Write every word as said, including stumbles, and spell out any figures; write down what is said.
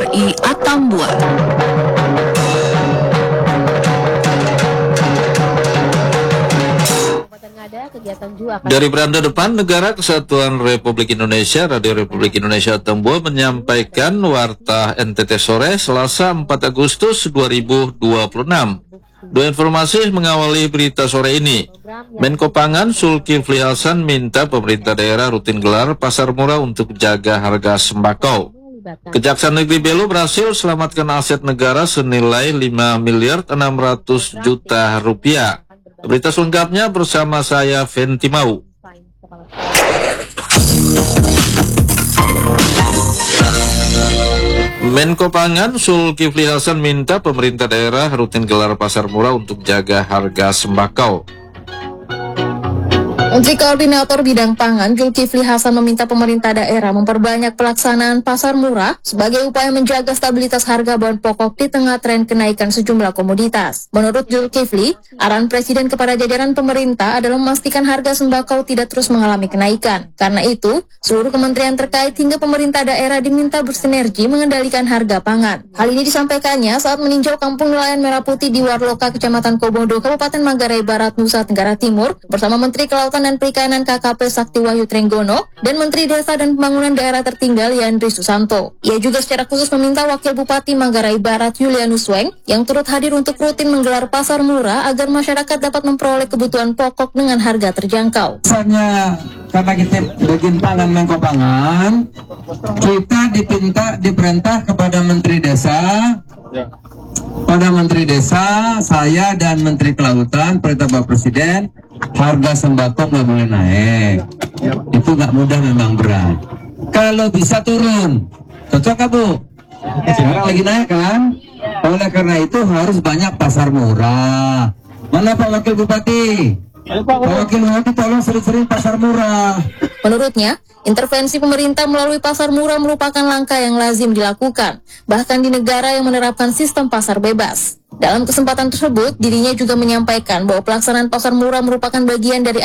I Atambua. Dari beranda depan Negara Kesatuan Republik Indonesia, Radio Republik Indonesia Atambua menyampaikan warta N T T sore Selasa empat Agustus dua ribu dua puluh enam. Dua informasi mengawali berita sore ini. Menko Pangan Zulkifli Hasan minta pemerintah daerah rutin gelar pasar murah untuk jaga harga sembako. Kejaksaan Negeri Belu berhasil selamatkan aset negara senilai lima miliar enam ratus juta rupiah. Berita selengkapnya bersama saya Fenty Mau. Menko Pangan Zulkifli Hasan minta pemerintah daerah rutin gelar pasar murah untuk jaga harga sembako. Menteri Koordinator Bidang Pangan Zulkifli Hasan meminta pemerintah daerah memperbanyak pelaksanaan pasar murah sebagai upaya menjaga stabilitas harga bahan pokok di tengah tren kenaikan sejumlah komoditas. Menurut Zulkifli, arahan Presiden kepada jajaran pemerintah adalah memastikan harga sembako tidak terus mengalami kenaikan. Karena itu, seluruh kementerian terkait hingga pemerintah daerah diminta bersinergi mengendalikan harga pangan. Hal ini disampaikannya saat meninjau Kampung Nelayan Merah Putih di Warloka, Kecamatan Kobodo, Kabupaten Manggarai Barat, Nusa Tenggara Timur, bersama Menteri Kelautan dan Perikanan K K P Sakti Wahyu Trenggono dan Menteri Desa dan Pembangunan Daerah Tertinggal Yandri Susanto. Ia juga secara khusus meminta Wakil Bupati Manggarai Barat Julianus Weng yang turut hadir untuk rutin menggelar pasar murah agar masyarakat dapat memperoleh kebutuhan pokok dengan harga terjangkau. Misalnya karena kita bagian pangan Menko Pangan, kita dipinta diperintah kepada Menteri Desa, pada Menteri Desa, saya dan Menteri Kelautan, perintah Bapak Presiden, harga sembako nggak boleh naik. Itu nggak mudah, memang berat. Kalau bisa turun, cocok nggak Bu? Sekarang lagi naik kan? Oleh karena itu harus banyak pasar murah. Mana Pak Wakil Bupati? Pak Wakil Bupati tolong sering-sering pasar murah. Menurutnya, intervensi pemerintah melalui pasar murah merupakan langkah yang lazim dilakukan, bahkan di negara yang menerapkan sistem pasar bebas. Dalam kesempatan tersebut, dirinya juga menyampaikan bahwa pelaksanaan pasar murah merupakan bagian dari